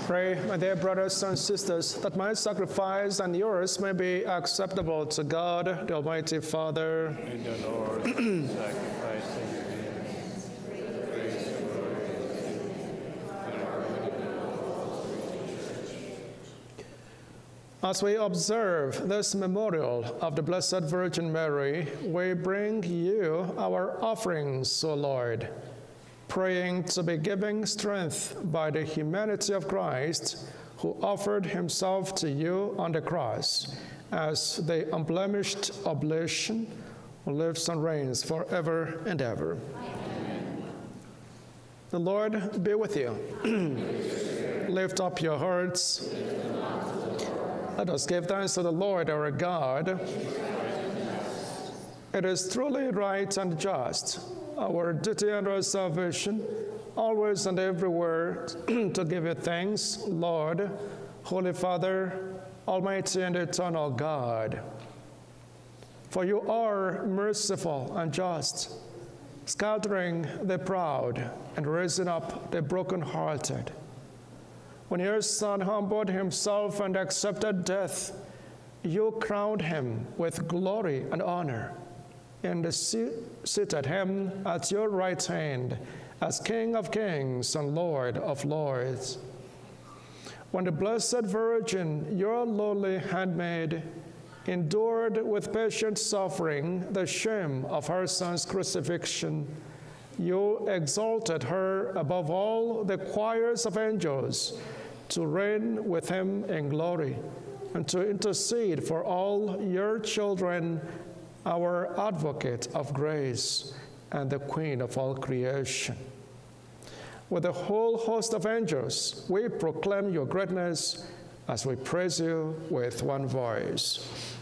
Pray, my dear brothers and sisters, that my sacrifice and yours may be acceptable to God, the Almighty Father. May the Lord sacrifice As we observe this memorial of the Blessed Virgin Mary, we bring you our offerings, O Lord, praying to be given strength by the humanity of Christ, who offered himself to you on the cross as the unblemished oblation, who lives and reigns forever and ever. Amen. The Lord be with you. Lift up your hearts. Let us give thanks to the Lord our God. It is truly right and just, our duty and our salvation, always and everywhere to give you thanks, Lord, Holy Father, Almighty and eternal God. For you are merciful and just, scattering the proud and raising up the brokenhearted. When your Son humbled himself and accepted death, you crowned him with glory and honor, and seated him at your right hand as King of kings and Lord of lords. When the Blessed Virgin, your lowly handmaid, endured with patient suffering the shame of her Son's crucifixion, you exalted her above all the choirs of angels to reign with him in glory and to intercede for all your children, our advocate of grace and the Queen of all creation. With the whole host of angels, we proclaim your greatness as we praise you with one voice.